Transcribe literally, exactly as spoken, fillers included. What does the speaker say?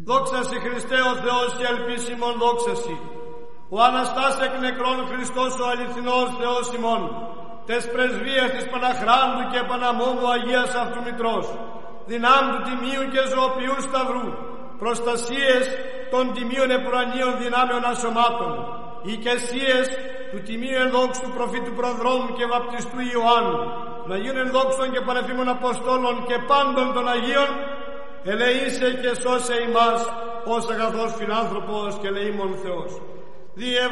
Δόξα σοι Χριστέ ο Θεός και ελπίσιμον δόξα σοι. Ο Αναστάς εκ νεκρών Χριστός ο αληθινός Θεός ημών, τες πρεσβείες της Παναχράντου και Παναμόμου Αγίας αυτού Μητρός, δυνάμ του τιμίου και ζωοποιού σταυρού, προστασίες των τιμίων επουρανίων δυνάμεων ασωμάτων, οικεσίες του τιμίου ενδόξου του προφήτου προδρόμου και βαπτιστού Ιωάννου, των Αγίων ενδόξων και πανεφήμων Αποστόλων και πάντων των Αγίων, ελεήσε και σώσε ημάς ως αγαθός φιλάνθρωπος και ελεήμων Θεός. Διε